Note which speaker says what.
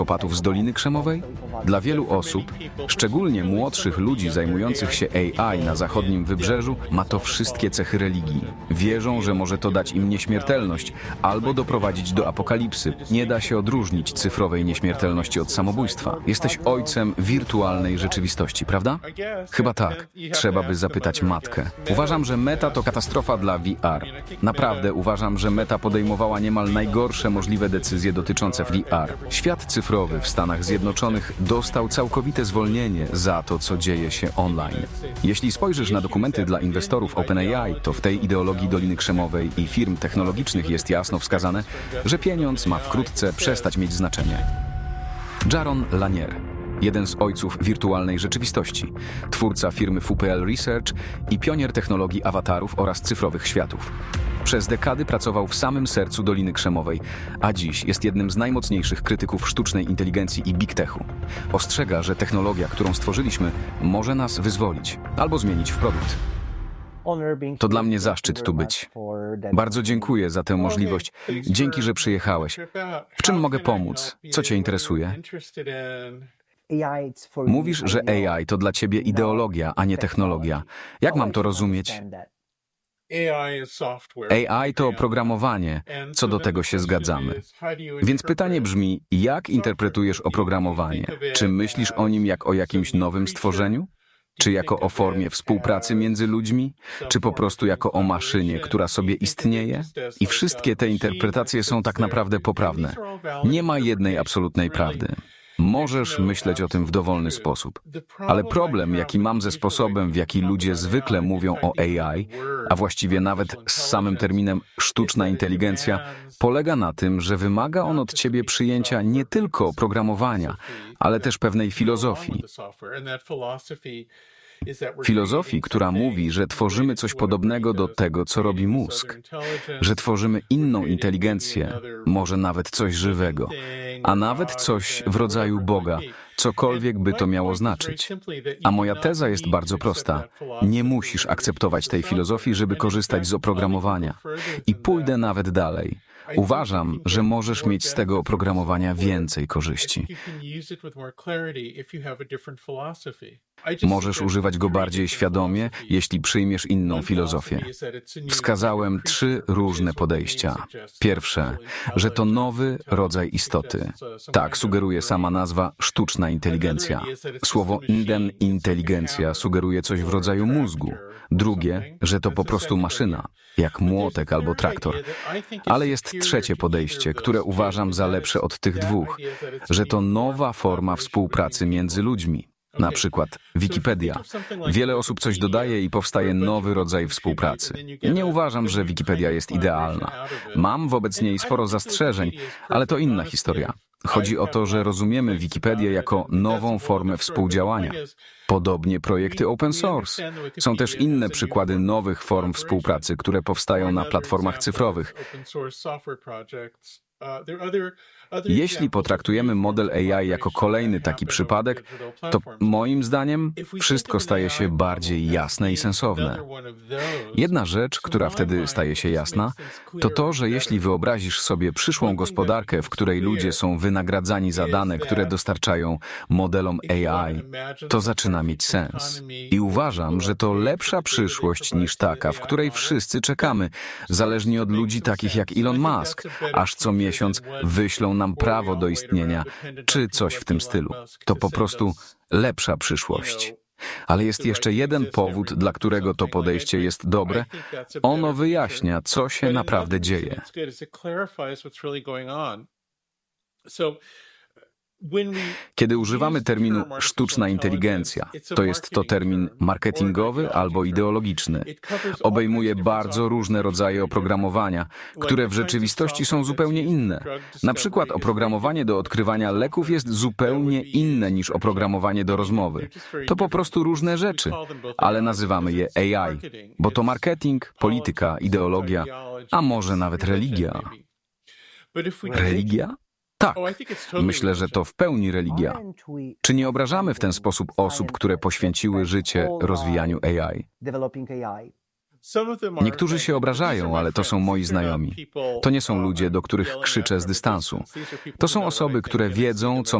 Speaker 1: psychopatów z Doliny Krzemowej? Dla wielu osób, szczególnie młodszych ludzi zajmujących się AI na zachodnim wybrzeżu, ma to wszystkie cechy religii. Wierzą, że może to dać im nieśmiertelność albo doprowadzić do apokalipsy. Nie da się odróżnić cyfrowej nieśmiertelności od samobójstwa. Jesteś ojcem wirtualnej rzeczywistości, prawda? Chyba tak. Trzeba by zapytać matkę. Uważam, że Meta to katastrofa dla VR. Naprawdę uważam, że Meta podejmowała niemal najgorsze możliwe decyzje dotyczące VR. Świat cyfrowy w Stanach Zjednoczonych dostał całkowite zwolnienie za to, co dzieje się online. Jeśli spojrzysz na dokumenty dla inwestorów OpenAI, to w tej ideologii Doliny Krzemowej i firm technologicznych jest jasno wskazane, że pieniądz ma wkrótce przestać mieć znaczenie. Jaron Lanier, jeden z ojców wirtualnej rzeczywistości, twórca firmy FuPL Research i pionier technologii awatarów oraz cyfrowych światów. Przez dekady pracował w samym sercu Doliny Krzemowej, a dziś jest jednym z najmocniejszych krytyków sztucznej inteligencji i big techu. Ostrzega, że technologia, którą stworzyliśmy, może nas wyzwolić albo zmienić w produkt. To dla mnie zaszczyt tu być. Bardzo dziękuję za tę możliwość. Dzięki, że przyjechałeś. W czym mogę pomóc? Co cię interesuje? Mówisz, że AI to dla ciebie ideologia, a nie technologia. Jak mam to rozumieć? AI to oprogramowanie, co do tego się zgadzamy. Więc pytanie brzmi, jak interpretujesz oprogramowanie? Czy myślisz o nim jak o jakimś nowym stworzeniu? Czy jako o formie współpracy między ludźmi? Czy po prostu jako o maszynie, która sobie istnieje? I wszystkie te interpretacje są tak naprawdę poprawne. Nie ma jednej absolutnej prawdy. Możesz myśleć o tym w dowolny sposób. Ale problem, jaki mam ze sposobem, w jaki ludzie zwykle mówią o AI, a właściwie nawet z samym terminem sztuczna inteligencja, polega na tym, że wymaga on od ciebie przyjęcia nie tylko oprogramowania, ale też pewnej filozofii. Filozofii, która mówi, że tworzymy coś podobnego do tego, co robi mózg, że tworzymy inną inteligencję, może nawet coś żywego, a nawet coś w rodzaju Boga, cokolwiek by to miało znaczyć. A moja teza jest bardzo prosta. Nie musisz akceptować tej filozofii, żeby korzystać z oprogramowania. I pójdę nawet dalej. Uważam, że możesz mieć z tego oprogramowania więcej korzyści. Możesz używać go bardziej świadomie, jeśli przyjmiesz inną filozofię. Wskazałem 3 różne podejścia. Pierwsze, że to nowy rodzaj istoty. Tak sugeruje sama nazwa sztuczna inteligencja. Słowo inteligencja sugeruje coś w rodzaju mózgu. Drugie, że to po prostu maszyna, jak młotek albo traktor. Ale jest trzecie podejście, które uważam za lepsze od tych dwóch, że to nowa forma współpracy między ludźmi. Na przykład Wikipedia. Wiele osób coś dodaje i powstaje nowy rodzaj współpracy. Nie uważam, że Wikipedia jest idealna. Mam wobec niej sporo zastrzeżeń, ale to inna historia. Chodzi o to, że rozumiemy Wikipedię jako nową formę współdziałania. Podobnie projekty open source. Są też inne przykłady nowych form współpracy, które powstają na platformach cyfrowych. Jeśli potraktujemy model AI jako kolejny taki przypadek, to moim zdaniem wszystko staje się bardziej jasne i sensowne. Jedna rzecz, która wtedy staje się jasna, to to, że jeśli wyobrazisz sobie przyszłą gospodarkę, w której ludzie są wynagradzani za dane, które dostarczają modelom AI, to zaczyna mieć sens. I uważam, że to lepsza przyszłość niż taka, w której wszyscy czekamy, zależnie od ludzi takich jak Elon Musk, aż co miesiąc wyślą nam prawo do istnienia, czy coś w tym stylu. To po prostu lepsza przyszłość. Ale jest jeszcze jeden powód, dla którego to podejście jest dobre. Ono wyjaśnia, co się naprawdę dzieje. Kiedy używamy terminu sztuczna inteligencja, to jest to termin marketingowy albo ideologiczny. Obejmuje bardzo różne rodzaje oprogramowania, które w rzeczywistości są zupełnie inne. Na przykład oprogramowanie do odkrywania leków jest zupełnie inne niż oprogramowanie do rozmowy. To po prostu różne rzeczy, ale nazywamy je AI, bo to marketing, polityka, ideologia, a może nawet religia. Religia? Tak, myślę, że to w pełni religia. Czy nie obrażamy w ten sposób osób, które poświęciły życie rozwijaniu AI? Niektórzy się obrażają, ale to są moi znajomi. To nie są ludzie, do których krzyczę z dystansu. To są osoby, które wiedzą, co